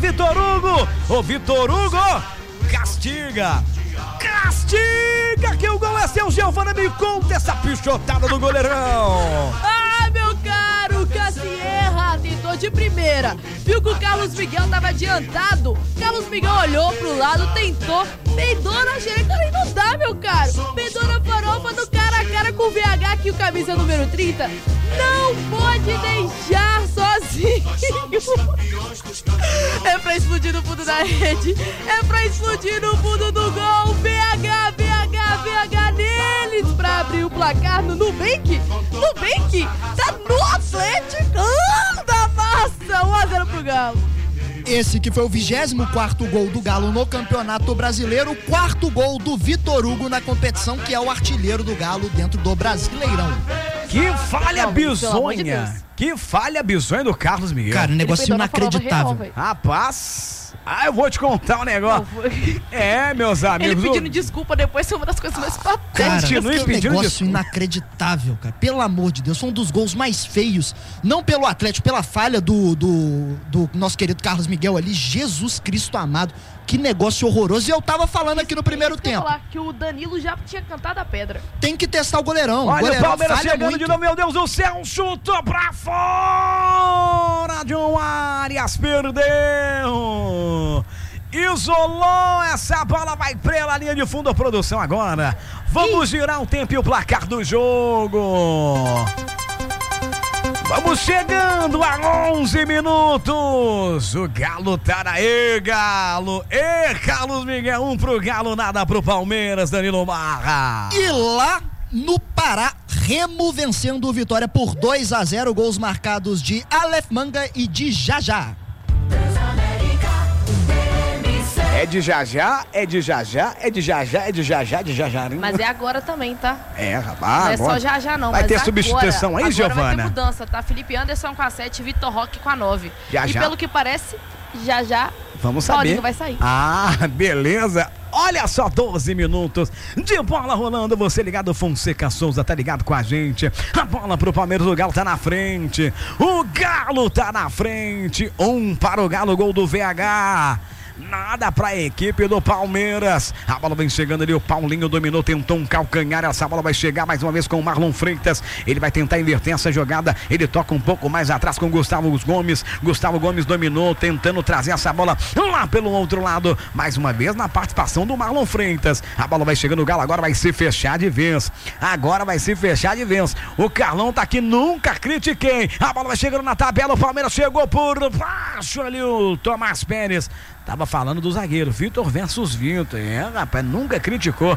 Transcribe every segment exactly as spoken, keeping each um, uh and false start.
Vitor Hugo. O Vitor Hugo castiga. Castiga que o gol é seu, Giovana. Me conta essa pichotada do goleirão. Ah, meu caro, Cassierra tentou de primeira. Viu que o Carlos Miguel tava adiantado. Carlos Miguel olhou pro lado, tentou, peidou na xereca e não dá, meu caro. Peidou na farofa do cara a cara com o V H, que o camisa número trinta não pode deixar sozinho. É pra explodir no fundo da rede. É pra explodir no fundo do gol. V H, V H, V H neles pra abrir o placar no Nubank. Nubank tá no Atlético. Anda massa, um a zero pro Galo. Esse que foi o vigésimo quarto gol do Galo no Campeonato Brasileiro, o quarto gol do Vitor Hugo na competição, que é o artilheiro do Galo dentro do Brasileirão. Que falha Não, bizonha, de que falha bizonha do Carlos Miguel. Cara, um negócio inacreditável. Real, Rapaz, ah, eu vou te contar um negócio. Não, foi... É, meus amigos. Ele pedindo desculpa depois foi uma das coisas mais Cara, patéticas. Continue que pedindo negócio desculpa. inacreditável, cara. Pelo amor de Deus, foi um dos gols mais feios. Não pelo Atlético, pela falha do, do, do nosso querido Carlos Miguel ali. Jesus Cristo amado. Que negócio horroroso. E eu tava falando aqui no primeiro Isso que eu ia tempo. falar, que o Danilo já tinha cantado a pedra. Tem que testar o goleirão. Olha o goleirão Palmeiras falha chegando muito. de novo, meu Deus do céu, chutou pra fora de um Arias, perdeu. Isolou, essa bola vai pela linha de fundo, a produção agora. Vamos girar o tempo e o placar do jogo. Vamos chegando a onze minutos. O Galo tá aí, Galo. E Carlos Miguel, um pro Galo, nada pro Palmeiras, Danilo Marra. E lá no Pará, Remo vencendo o Vitória por dois a zero, gols marcados de Aleph Manga e de Jajá. É de Jajá, é de Jajá, é de Jajá, é de Jajá, é de Jajá. Mas é agora também, tá? É, rapaz. Não é agora. só já já não, Vai mas ter agora, substituição aí, agora Giovana? vai ter mudança, tá? Felipe Anderson com a sete, Vitor Roque com a nove. Já, e já. pelo que parece, já já Vamos saber. Paulinho vai sair. Ah, beleza. Olha só, doze minutos de bola rolando. Você ligado, Fonseca Souza, tá ligado com a gente. A bola pro Palmeiras, o Galo tá na frente. O Galo tá na frente. Um para o Galo, gol do V H. Nada pra equipe do Palmeiras. A bola vem chegando ali, o Paulinho dominou, tentou um calcanhar. Essa bola vai chegar mais uma vez com o Marlon Freitas. Ele vai tentar inverter essa jogada. Ele toca um pouco mais atrás com o Gustavo Gomes. Gustavo Gomes dominou, tentando trazer essa bola lá pelo outro lado. Mais uma vez na participação do Marlon Freitas. A bola vai chegando, o Galo agora vai se fechar de vez. Agora vai se fechar de vez. O Carlão tá aqui, nunca critiquei. A bola vai chegando na tabela, o Palmeiras chegou por baixo ali, o Tomás Pérez. Tava falando do zagueiro, Vitor versus Vitor. É, rapaz, nunca criticou.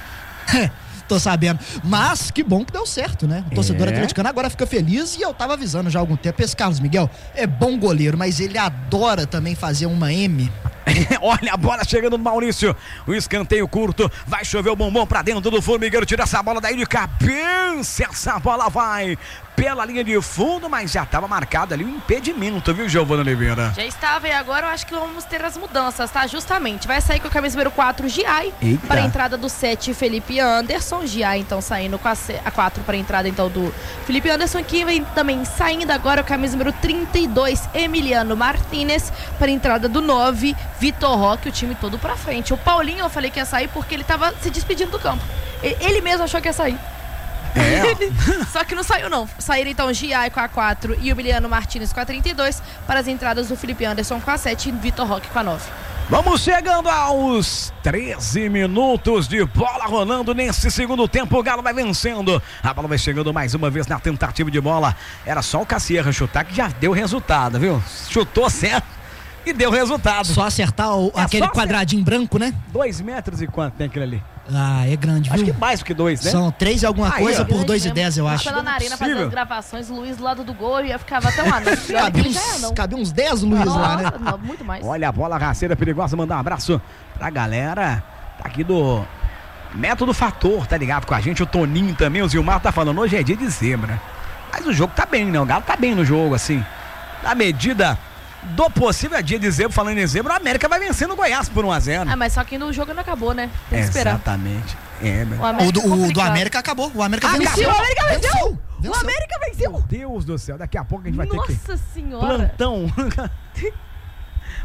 Tô sabendo. Mas que bom que deu certo, né? O torcedor É. atleticano agora fica feliz e eu tava avisando já há algum tempo. Esse Carlos Miguel é bom goleiro, mas ele adora também fazer uma M. Olha a bola chegando no Maurício. O escanteio curto. Vai chover o bombom pra dentro do formigueiro. Tira essa bola daí de cabeça. Essa bola vai pela linha de fundo, mas já estava marcado ali o impedimento, viu, Giovana Oliveira? Já estava, e agora eu acho que vamos ter as mudanças, tá? Justamente, vai sair com a camisa número quatro, Giai, Eita. para a entrada do sete, Felipe Anderson. Giai, então, saindo com a, se- a quatro para a entrada, então, do Felipe Anderson, que vem também saindo agora com a camisa número trinta e dois, Emiliano Martínez, para a entrada do nove, Vitor Roque, o time todo pra frente. O Paulinho, eu falei que ia sair porque ele tava se despedindo do campo. E- Ele mesmo achou que ia sair. É. Só que não saiu, não. Saíram então o Giai com a quatro e o Emiliano Martínez com a trinta e dois para as entradas do Felipe Anderson com a sete e Vitor Roque com a nove. Vamos chegando aos treze minutos de bola rolando nesse segundo tempo. O Galo vai vencendo. A bola vai chegando mais uma vez na tentativa de bola. Era só o Cassierra chutar que já deu resultado, viu? Chutou certo e deu resultado. Só acertar o- É aquele só quadradinho branco, né? Dois metros e quanto tem aquele ali? Ah, é grande, viu? Acho que mais do que dois, né? São três e alguma Aí, coisa ó. por dois e Grande dez, eu mesmo. acho. Foi lá na arena fazer Possível. as gravações, o Luiz do lado do gol e eu ficava até lá. Não, Cabe ele já é, uns, não. cabe uns dez Luiz lá, né? Nossa, não, muito mais. Olha a bola rasteira perigosa, mandar um abraço pra galera tá aqui do Método Fator, tá ligado com a gente, o Toninho também, o Zilmar tá falando, hoje é dia de zebra, mas o jogo tá bem, né, o Galo tá bem no jogo, assim, na medida do possível, é dia de zebra, falando em zebra, o América vai vencendo o Goiás por um a zero. Ah, mas só que no jogo não acabou, né? Tem que esperar. Exatamente, é, meu O América O do, é o do complicado. América acabou. O América Ah, venceu. O América venceu! O Venceu. América venceu! Deus do céu, daqui a pouco a gente vai ter que Nossa senhora! plantão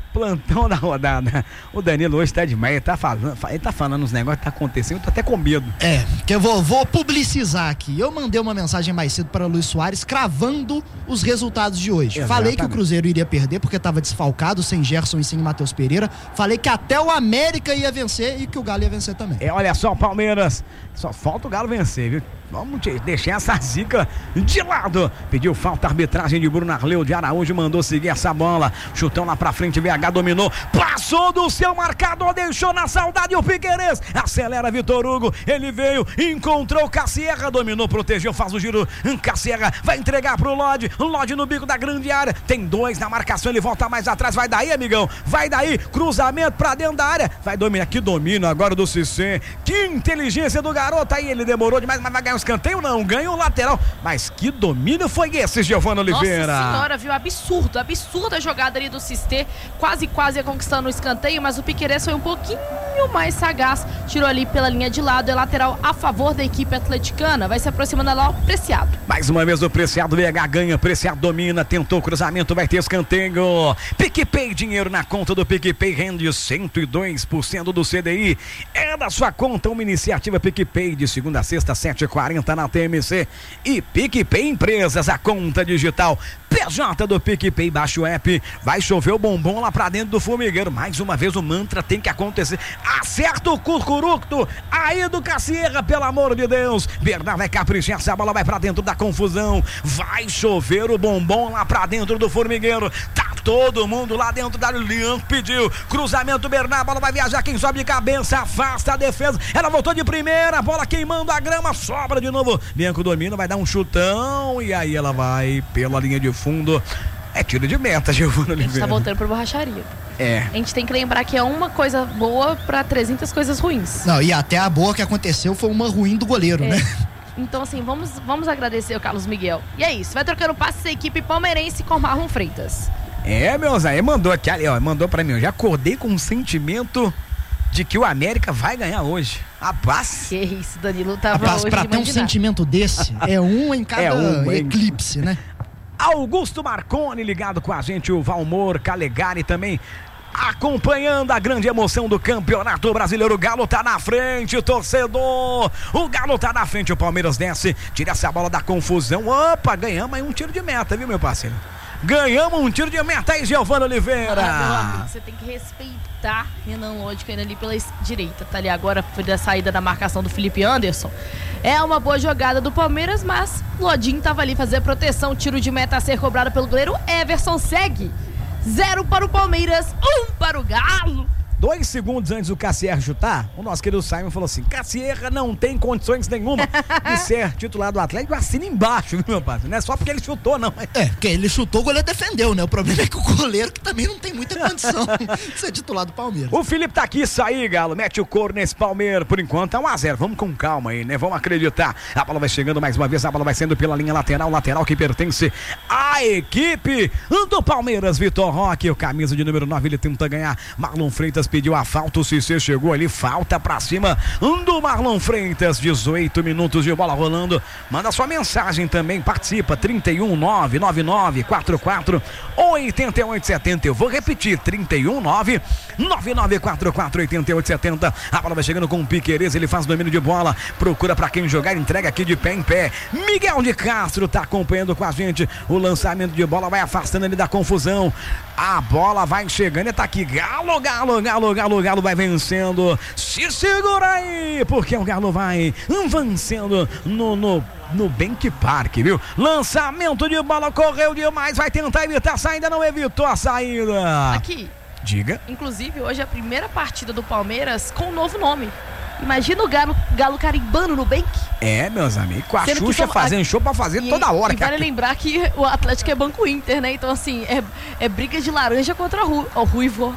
Plantão da rodada. O Danilo hoje tá demais, ele tá falando, ele tá falando uns negócios que tá acontecendo, eu tô até com medo. É, que eu vou, vou publicizar aqui. Eu mandei uma mensagem mais cedo para Luiz Soares cravando os resultados de hoje. Exatamente. Falei que o Cruzeiro iria perder porque tava desfalcado, sem Gerson e sem Matheus Pereira. Falei que até o América ia vencer e que o Galo ia vencer também. É, olha só, Palmeiras, só falta o Galo vencer, viu? Vamos deixar essa zica de lado. Pediu falta, arbitragem de Bruno Arleu de Araújo, mandou seguir essa bola. Chutão lá pra frente, V H dominou. Passou do seu marcador, deixou na saudade o Piquerez. Acelera Vitor Hugo, ele veio, encontrou Cassierra, dominou, protegeu, faz o giro. Cassierra vai entregar pro Lodge. Lodge no bico da grande área. Tem dois na marcação, ele volta mais atrás. Vai daí, amigão. Vai daí, cruzamento pra dentro da área. Vai dominar, que domínio agora do Cissé. Que inteligência do garoto aí, ele demorou demais, mas vai ganhar escanteio não, ganha o lateral, mas que domínio foi esse, Giovana Oliveira? Nossa senhora, viu, absurdo, absurda a jogada ali do Cissé, quase, quase ia conquistando o escanteio, mas o Piquerez foi um pouquinho mais sagaz, tirou ali pela linha de lado, é lateral a favor da equipe atleticana, vai se aproximando lá o Preciado. Mais uma vez o Preciado, V H ganha, Preciado domina, tentou o cruzamento, vai ter escanteio. PicPay, dinheiro na conta do PicPay, rende cento e dois por cento do C D I, é da sua conta, uma iniciativa PicPay de segunda a sexta, sete e quarenta na T M C e PicPay Empresas, a conta digital P J do PicPay, baixa o app, vai chover o bombom lá pra dentro do formigueiro, mais uma vez o mantra tem que acontecer, acerta o curcuructo aí do Cassierra, pelo amor de Deus, Bernardo vai caprichar, essa bola vai pra dentro da confusão, vai chover o bombom lá pra dentro do formigueiro, tá todo mundo lá dentro da Lian, pediu, cruzamento Bernardo, a bola vai viajar, quem sobe de cabeça, afasta a defesa, ela voltou de primeira, bola queimando a grama, sobra de novo, Bianco domina, vai dar um chutão e aí ela vai pela linha de fundo, é tiro de meta, Giovana Oliveira. A gente tá voltando pra borracharia. É. A gente tem que lembrar que é uma coisa boa pra trezentas coisas ruins. Não, e até a boa que aconteceu foi uma ruim do goleiro, é. né? Então, assim, vamos, vamos agradecer o Carlos Miguel. E é isso, vai trocando passe a equipe palmeirense com Marlon Freitas. É, meus aí, mandou aqui, ali, ó, mandou pra mim, eu já acordei com um sentimento de que o América vai ganhar hoje. Rapaz. Que isso, Danilo tava Rapaz, hoje pra de ter um mandinar. sentimento desse, é um em cada É um, hein? eclipse, né? Augusto Marconi ligado com a gente, o Valmor Calegari também acompanhando a grande emoção do Campeonato Brasileiro. O Galo tá na frente, torcedor, o Galo tá na frente, o Palmeiras desce, tira essa bola da confusão, opa, ganhamos aí um tiro de meta, viu, meu parceiro? Ganhamos um tiro de meta aí, Giovana Oliveira. Ah, meu amigo, você tem que respeitar Renan Lodge caindo ali pela direita, tá ali agora, foi da saída da marcação do Felipe Anderson. É uma boa jogada do Palmeiras, mas Lodinho tava ali fazer proteção, tiro de meta a ser cobrado pelo goleiro Everson, segue. Zero para o Palmeiras, um para o Galo. Dois segundos antes do Cassierra chutar, o nosso querido Simon falou assim: Cassierra não tem condições nenhuma de ser titular do Atlético. Assina embaixo, viu, meu parceiro? Não é só porque ele chutou, não. É, porque ele chutou, o goleiro defendeu, né? O problema é que o goleiro que também não tem muita condição de ser titular do Palmeiras. O Felipe tá aqui, isso aí, Galo. Mete o couro nesse Palmeiras. Por enquanto é um a zero. Vamos com calma aí, né? Vamos acreditar. A bola vai chegando mais uma vez, a bola vai sendo pela linha lateral. Lateral que pertence à equipe do Palmeiras. Vitor Roque, o camisa de número nove, ele tenta ganhar. Marlon Freitas pediu a falta, o Cissé chegou ali, falta pra cima do Marlon Freitas, dezoito minutos de bola rolando, manda sua mensagem também, participa, trinta e um, nove nove nove, quatro quatro, oito oito sete zero, eu vou repetir, trinta e um, nove nove nove, quatro quatro, oito oito sete zero, a bola vai chegando com o Piquerez, ele faz domínio de bola, procura pra quem jogar, entrega aqui de pé em pé, Miguel de Castro tá acompanhando com a gente, o lançamento de bola vai afastando ele da confusão, a bola vai chegando, e tá aqui, Galo, Galo, Galo, Galo, o Galo vai vencendo, se segura aí, porque o Galo vai vencendo no, no, no Bank Park, viu? Lançamento de bola, correu demais, vai tentar evitar a saída, não evitou a saída. Aqui. Diga. Inclusive, hoje é a primeira partida do Palmeiras com um novo nome. Imagina o Galo, Galo carimbando no Bank. É, meus amigos, com a Sendo Xuxa são, fazendo show pra fazer e, toda hora. E vale aqui. Lembrar que o Atlético é Banco Inter, né? Então, assim, é, é briga de laranja contra o oh, Ruivo.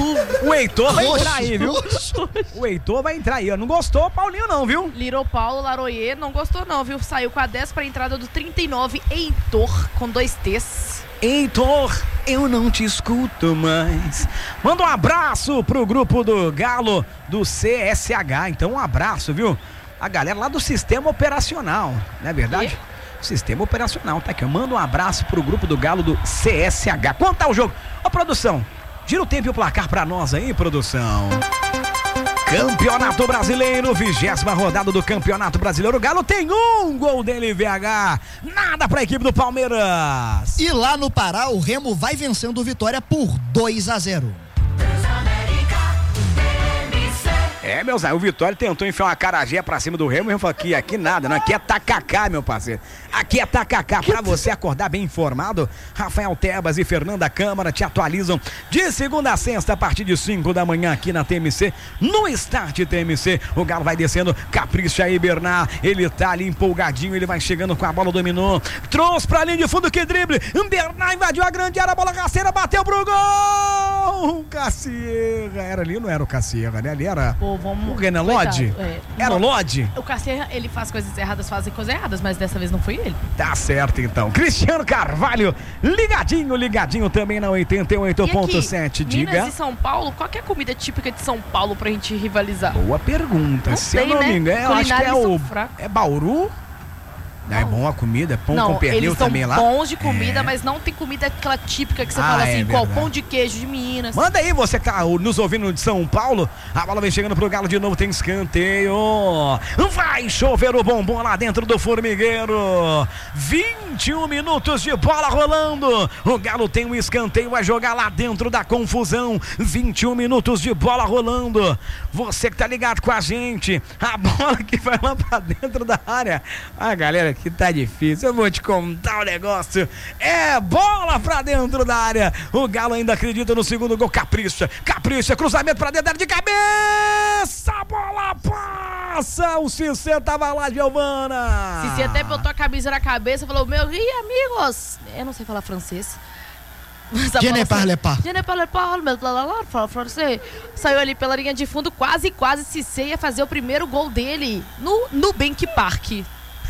O Heitor vai Roxo, entrar aí, viu? Roxo. O Heitor vai entrar aí. Não gostou, Paulinho, não, viu? Little Paulo Laroyer não gostou, não, viu? Saiu com a dez pra entrada do trinta e nove, Heitor, com dois T's. Heitor, eu não te escuto mais. Manda um abraço pro grupo do Galo do C S H. Então um abraço, viu? A galera lá do Sistema Operacional, não é verdade? E? Sistema Operacional, tá aqui. Manda um abraço pro grupo do Galo do C S H. Quanto tá o jogo? Ô, produção, Gira o tempo e o placar pra nós aí, produção. Campeonato Brasileiro, vigésima rodada do Campeonato Brasileiro. O Galo tem um gol dele, V H. Nada pra equipe do Palmeiras. E lá no Pará, o Remo vai vencendo o Vitória por dois a zero. É, meus amigos, o Vitória tentou enfiar uma carajé pra cima do Remo e eu falei, aqui, aqui nada, não, aqui é tacacá, meu parceiro. Aqui é tacacá, pra você acordar bem informado. Rafael Tebas e Fernanda Câmara te atualizam de segunda a sexta, a partir de cinco da manhã aqui na T M C, no Start T M C. O Galo vai descendo, capricha aí, Bernard, ele tá ali empolgadinho, ele vai chegando com a bola, dominou, trouxe pra linha de fundo, que drible, Bernard invadiu a grande área, a bola rasteira, bateu pro gol, Cacierra, era ali, não era o Cacierra, né, ali era... Pô, vamos... O Renan Lodge? É. Era o Lodge? O Cacierra, ele faz coisas erradas, fazem coisas erradas, mas dessa vez não foi ele. Tá certo, então. Cristiano Carvalho, ligadinho, ligadinho também na oitenta e oito ponto sete. Diga. Minas e São Paulo, qual que é a comida típica de São Paulo pra gente rivalizar? Boa pergunta. Não Se sei, eu não né? me engano, eu acho que é o... fracos. É Bauru? É bom a comida, é pão não, com pernil eles são também lá. bons de comida, é. mas não tem comida aquela típica que você Ah, fala é assim, qual verdade. pão de queijo de Minas. Manda aí, você que tá nos ouvindo de São Paulo. A bola vem chegando pro Galo de novo, tem escanteio. Vai chover o bombom lá dentro do formigueiro. vinte e um minutos de bola rolando. O Galo tem um escanteio, vai jogar lá dentro da confusão. vinte e um minutos de bola rolando. Você que tá ligado com a gente. A bola que vai lá pra dentro da área. A galera que tá difícil. Eu vou te contar o negócio. É bola pra dentro da área. O Galo ainda acredita no segundo gol. Capricha, capricha, cruzamento pra dentro de cabeça. A bola passa. O Cissé tava lá, Giovana. Cissé até botou a camisa na cabeça e falou, meu e amigos. Eu não sei falar francês. Je ne parle pas. Je ne parle pas, mas blá blá blá, fala francês. Saiu ali pela linha de fundo, quase, quase Cissé ia fazer o primeiro gol dele no Nubank Park.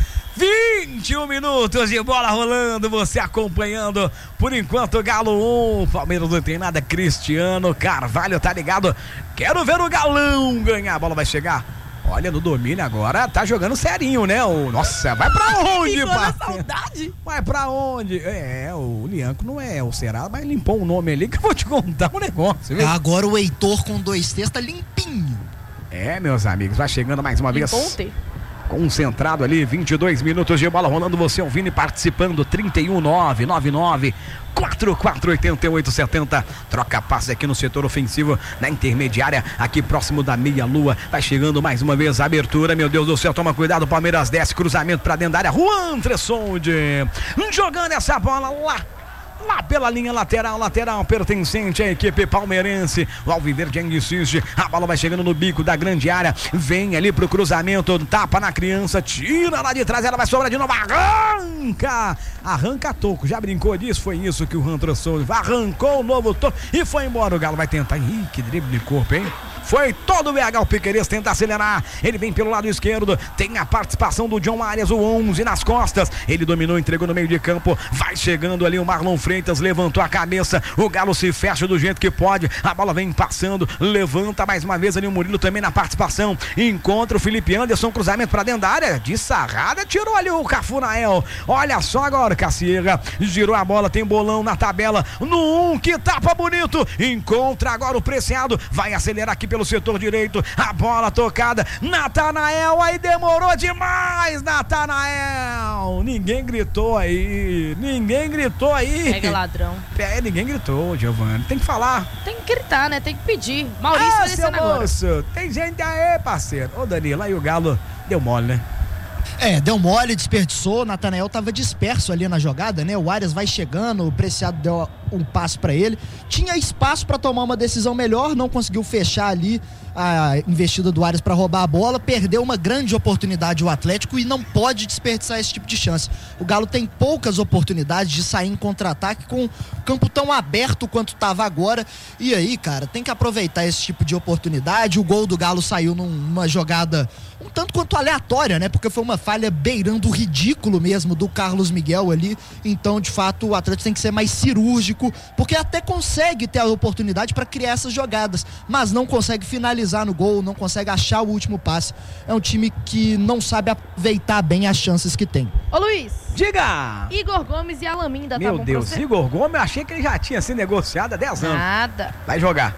vinte e um minutos de bola rolando, você acompanhando. Por enquanto, Galo um, Palmeiras não tem nada. Cristiano Carvalho tá ligado. Quero ver o Galão ganhar. A bola vai chegar. Olha, no domínio agora, tá jogando serinho, né? O... Nossa, vai pra onde, pai? pai? Saudade. Vai pra onde? É, o Lianco não é o Será, mas limpou o nome ali que eu vou te contar um negócio, viu? Agora o Heitor com dois T's tá limpinho. É, meus amigos, vai chegando mais uma vez. Limpou um T. Concentrado ali, vinte e dois minutos de bola rolando, você ouvindo e participando, trinta e um, nove nove nove, quatro quatro oito oito sete zero. Troca passe aqui no setor ofensivo, na intermediária, aqui próximo da meia-lua. Vai chegando mais uma vez a abertura, meu Deus do céu, toma cuidado, Palmeiras desce, cruzamento pra dentro da área, Juan Tressonde, jogando essa bola lá. Lá pela linha lateral, lateral pertencente à equipe palmeirense. O Alviverde ainda insiste. A bola vai chegando no bico da grande área. Vem ali pro cruzamento. Tapa na criança. Tira lá de trás. Ela vai sobrar de novo. Arranca. Arranca toco. Já brincou disso? Foi isso que o Juan trouxe. Arrancou o novo toco e foi embora. O Galo vai tentar. Ih, que drible de corpo, hein? Foi todo o B H, o Piqueires tenta acelerar. Ele vem pelo lado esquerdo. Tem a participação do John Arias, o onze nas costas. Ele dominou, entregou no meio de campo. Vai chegando ali o Marlon Freitas. Levantou a cabeça. O Galo se fecha do jeito que pode. A bola vem passando. Levanta mais uma vez ali o Murilo também na participação. Encontra o Felipe Anderson. Cruzamento pra dentro da área. De sarrada. Tirou ali o Cafunael. Olha só agora, Cacierra. Girou a bola. Tem bolão na tabela. No um que tapa bonito. Encontra agora o Preciado. Vai acelerar aqui pelo setor direito, a bola tocada, Natanael, aí demorou demais, Natanael, ninguém gritou aí, ninguém gritou aí. Pega ladrão. É, ninguém gritou, Giovanni, tem que falar. Tem que gritar, né, tem que pedir. Maurício Ah, vai seu descendo agora. moço, tem gente aí, parceiro. Ô Danilo, aí o Galo deu mole, né? É, deu mole, desperdiçou, Natanael tava disperso ali na jogada, né? O Arias vai chegando, o Preciado deu um passe pra ele. Tinha espaço pra tomar uma decisão melhor, não conseguiu fechar ali a investida do Arias pra roubar a bola, perdeu uma grande oportunidade o Atlético e não pode desperdiçar esse tipo de chance. O Galo tem poucas oportunidades de sair em contra-ataque com o campo tão aberto quanto tava agora. E aí, cara, tem que aproveitar esse tipo de oportunidade. O gol do Galo saiu numa jogada um tanto quanto aleatória, né? Porque foi uma falha beirando o ridículo mesmo do Carlos Miguel ali. Então, de fato, o Atlético tem que ser mais cirúrgico Atlético, porque até consegue ter a oportunidade para criar essas jogadas, mas não consegue finalizar no gol, não consegue achar o último passe. É um time que não sabe aproveitar bem as chances que tem. Ô Luiz, diga! Igor Gomes e Alaminda, Meu tá bom Deus, pra você? Igor Gomes, eu achei que ele já tinha sido negociado há dez anos. Nada. Vai jogar.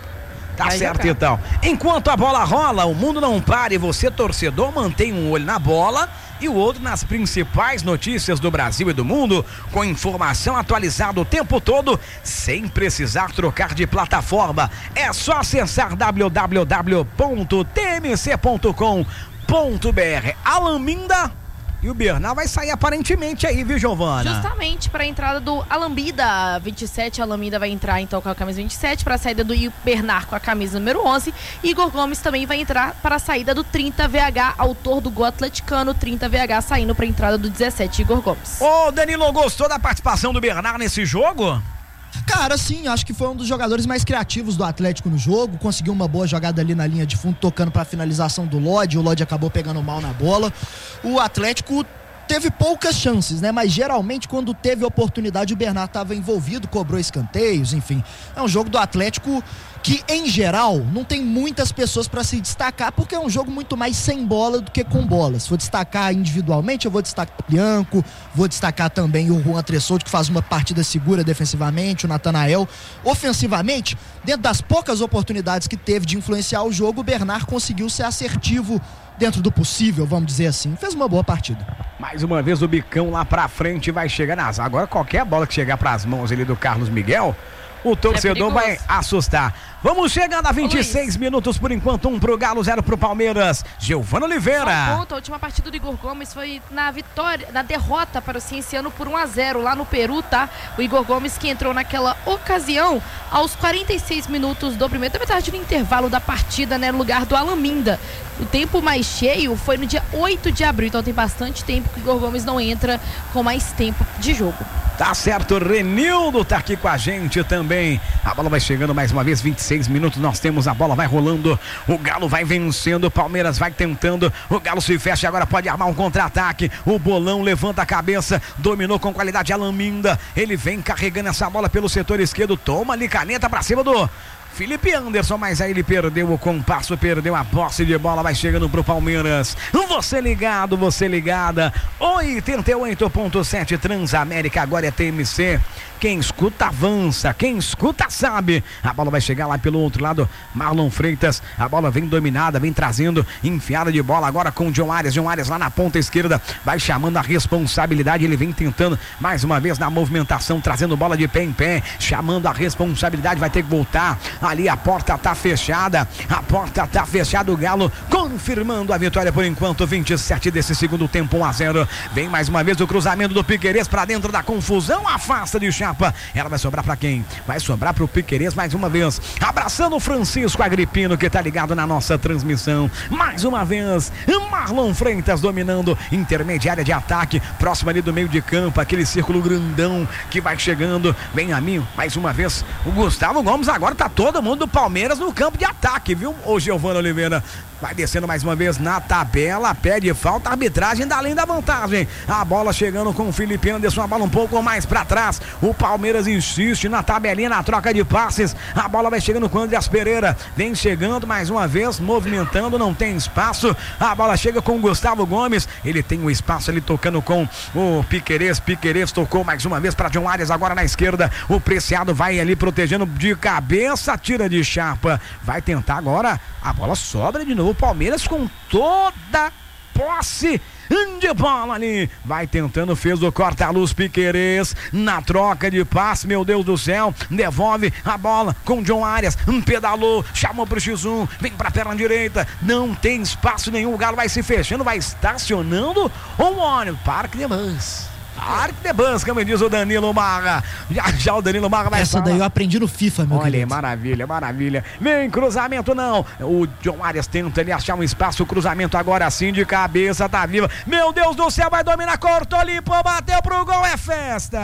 Tá Vai certo, jogar. então. Enquanto a bola rola, o mundo não para e você, torcedor, mantém um olho na bola e o outro nas principais notícias do Brasil e do mundo, com informação atualizada o tempo todo, sem precisar trocar de plataforma. É só acessar w w w ponto t m c ponto com ponto b r. Alaminda e o Bernal vai sair aparentemente aí, viu, Giovana? Justamente para a entrada do Alambida vinte e sete, a Alaminda vai entrar então com a camisa vinte e sete, para a saída do Bernard com a camisa número onze, e Igor Gomes também vai entrar para a saída do trinta V H, autor do gol atleticano, trinta V H saindo para a entrada do dezessete, Igor Gomes. Ô, Danilo, gostou da participação do Bernard nesse jogo? Cara, sim, acho que foi um dos jogadores mais criativos do Atlético no jogo, conseguiu uma boa jogada ali na linha de fundo, tocando para a finalização do Lodi, o Lodi acabou pegando mal na bola. O Atlético teve poucas chances, né? Mas geralmente quando teve oportunidade o Bernard estava envolvido, cobrou escanteios, enfim. É um jogo do Atlético que, em geral, não tem muitas pessoas para se destacar, porque é um jogo muito mais sem bola do que com bola. Se for destacar individualmente, eu vou destacar o Bianco, vou destacar também o Juan Tressoldi, que faz uma partida segura defensivamente, o Natanael. Ofensivamente, dentro das poucas oportunidades que teve de influenciar o jogo, o Bernard conseguiu ser assertivo dentro do possível, vamos dizer assim. Fez uma boa partida. Mais uma vez o bicão lá pra frente vai chegar nas... Agora qualquer bola que chegar pras mãos ali do Carlos Miguel, o torcedor é vai assustar. Vamos chegando a vinte e seis Ô, minutos por enquanto, um pro Galo, zero pro Palmeiras. Giovana Oliveira. Só um ponto, a última partida do Igor Gomes foi na vitória, na derrota para o Cienciano por um a zero lá no Peru, tá? O Igor Gomes que entrou naquela ocasião aos quarenta e seis minutos do primeiro, na metade do intervalo da partida, né, no lugar do Alaminda. O tempo mais cheio foi no dia oito de abril, então tem bastante tempo que o Igor Gomes não entra com mais tempo de jogo. Tá certo, Renildo tá aqui com a gente também. A bola vai chegando mais uma vez, vinte e seis minutos, nós temos a bola, vai rolando. O Galo vai vencendo, o Palmeiras vai tentando. O Galo se fecha, agora pode armar um contra-ataque. O Bolão levanta a cabeça, dominou com qualidade a Alaminda. Ele vem carregando essa bola pelo setor esquerdo, toma ali caneta pra cima do Felipe Anderson, mas aí ele perdeu o compasso, perdeu a posse de bola, vai chegando pro Palmeiras. Você ligado, você ligada, oitenta e oito ponto sete Transamérica, agora é T M C. Quem escuta avança, quem escuta sabe. A bola vai chegar lá pelo outro lado, Marlon Freitas, a bola vem dominada, vem trazendo, enfiada de bola agora com o John Arias, John Arias lá na ponta esquerda, vai chamando a responsabilidade, ele vem tentando mais uma vez na movimentação, trazendo bola de pé em pé, chamando a responsabilidade, vai ter que voltar. Ali a porta tá fechada, a porta tá fechada, o Galo confirmando a vitória por enquanto, vinte e sete desse segundo tempo, um a zero. Vem mais uma vez o cruzamento do Piquerez pra dentro da confusão, afasta de chapa. Ela vai sobrar pra quem? Vai sobrar pro Piquerez mais uma vez, abraçando o Francisco Agripino que tá ligado na nossa transmissão. Mais uma vez, Marlon Freitas dominando, intermediária de ataque, próximo ali do meio de campo, aquele círculo grandão que vai chegando. Vem a mim, mais uma vez, o Gustavo Gomes agora tá todo mundo do Palmeiras no campo de ataque, viu? O Giovana Oliveira vai descendo mais uma vez na tabela, pede falta, a arbitragem dá além da vantagem. A bola chegando com o Felipe Anderson, a bola um pouco mais pra trás. O Palmeiras insiste na tabelinha, na troca de passes. A bola vai chegando com o Andreas Pereira, vem chegando mais uma vez, movimentando, não tem espaço. A bola chega com o Gustavo Gomes, ele tem o espaço ali tocando com o Piquerez. Piquerez tocou mais uma vez para John Arias, agora na esquerda. O Preciado vai ali protegendo de cabeça, tira de chapa, vai tentar agora, a bola sobra de novo. O Palmeiras com toda posse de bola ali, vai tentando, fez o corta-luz Piquerez, na troca de passe, meu Deus do céu, devolve a bola com John Arias, pedalou, chamou pro X um, vem pra perna direita, não tem espaço nenhum, o Galo vai se fechando, vai estacionando um ônibus, Parque de Bans. Parque de Bans, como diz o Danilo Marra. Já, já o Danilo Marra vai Essa falar. daí eu aprendi no FIFA, meu Olha, querido. maravilha, maravilha. Vem, cruzamento não. O John Arias tenta ali achar um espaço. O cruzamento agora sim de cabeça, tá viva. Meu Deus do céu, vai dominar, cortou, limpou, bateu pro gol, é festa.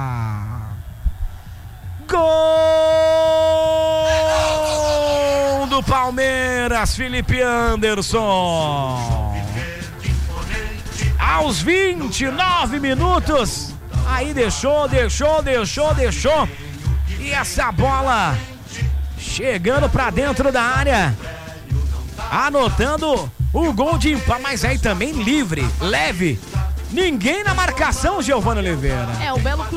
Gol do Palmeiras, Felipe Anderson. Aos vinte e nove minutos, Aí deixou, deixou, deixou, deixou. E essa bola chegando pra dentro da área. Anotando o gol de empate, mas aí também livre, leve. Ninguém na marcação, Giovana Oliveira. É, o belo